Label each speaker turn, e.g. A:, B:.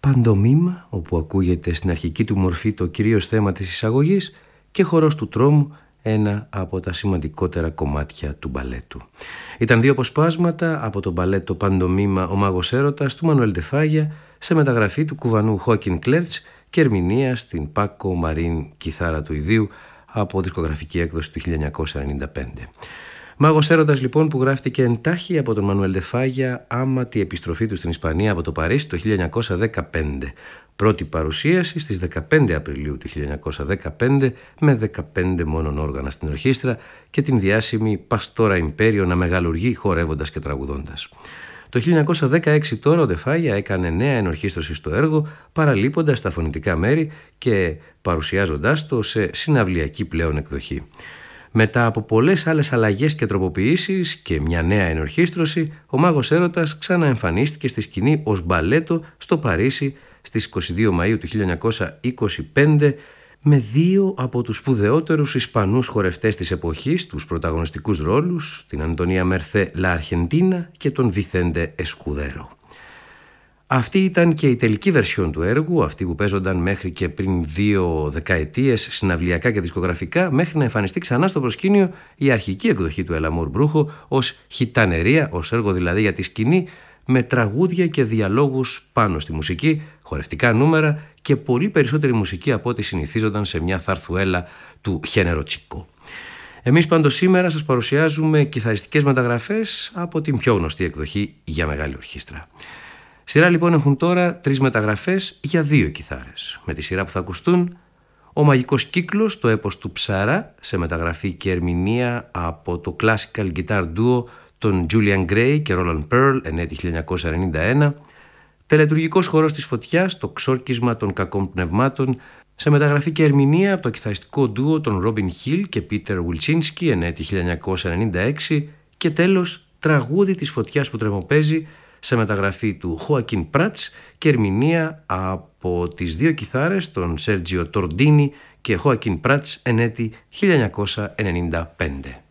A: Παντομήμα, όπου ακούγεται στην αρχική του μορφή το κυρίως θέμα της εισαγωγής, και χορός του τρόμου, ένα από τα σημαντικότερα κομμάτια του μπαλέτου. Ήταν δύο αποσπάσματα από το μπαλέτο Παντομήμα «Ο Μάγος Έρωτας» του Μανουέλ ντε Φάγια, σε μεταγραφή του κουβανού Χόακιν Κλέρτς και ερμηνεία στην Πάκο Μαρίν κιθάρα του ιδίου από δισκογραφική έκδοση του 1995. Μάγος Έρωτας λοιπόν, που γράφτηκε εντάχει από τον Μανουέλ ντε Φάγια άμα τη επιστροφή του στην Ισπανία από το Παρίσι το 1915. Πρώτη παρουσίαση στις 15 Απριλίου του 1915 με 15 μόνον όργανα στην ορχήστρα και την διάσημη Παστόρα Ιμπέριο να μεγαλουργεί χορεύοντας και τραγουδώντας. Το 1916 τώρα ο ντε Φάγια έκανε νέα ενορχήστρωση στο έργο, παραλείποντας τα φωνητικά μέρη και παρουσιάζοντάς το σε συναυλιακή πλέον εκδοχή. Μετά από πολλές άλλες αλλαγές και τροποποιήσεις και μια νέα ενορχήστρωση, ο Μάγος Έρωτας ξαναεμφανίστηκε στη σκηνή ως μπαλέτο στο Παρίσι στις 22 Μαΐου του 1925 με δύο από τους σπουδαιότερους Ισπανούς χορευτές της εποχής, τους πρωταγωνιστικούς ρόλους, την Αντωνία Μερθέ Λα Αρχεντίνα και τον Βιθέντε Εσκουδέρο. Αυτή ήταν και η τελική βερσιόν του έργου, αυτή που παίζονταν μέχρι και πριν 2 δεκαετίες συναυλιακά και δισκογραφικά, μέχρι να εμφανιστεί ξανά στο προσκήνιο η αρχική εκδοχή του Ελαμούρ Μπρούχο ως χιτανερία, ως έργο δηλαδή για τη σκηνή, με τραγούδια και διαλόγους πάνω στη μουσική, χορευτικά νούμερα και πολύ περισσότερη μουσική από ό,τι συνηθίζονταν σε μια θαρθουέλα του Χένερο Τσίκο. Εμείς πάντως σήμερα σας παρουσιάζουμε κιθαριστικές μεταγραφές από την πιο γνωστή εκδοχή για μεγάλη ορχήστρα. Σειρά λοιπόν έχουν τώρα 3 μεταγραφές για 2 κιθάρες. Με τη σειρά που θα ακουστούν: Ο Μαγικός Κύκλος, το έπος του Ψαρά, σε μεταγραφή και ερμηνεία από το classical guitar duo των Julian Gray και Roland Pearl, ενέτη 1991. Τελετουργικός χορός της φωτιάς, το ξόρκισμα των κακών πνευμάτων, σε μεταγραφή και ερμηνεία από το κιθαριστικό ντουο των Robin Hill και Peter Wilczynski, ενέτη 1996. Και τέλος, τραγούδι της φωτιάς που τρεμοπαίζει, σε μεταγραφή του Joaquin Prats και ερμηνεία από τις 2 κιθάρες των Sergio Tordini και Joaquin Prats, ενέτη 1995.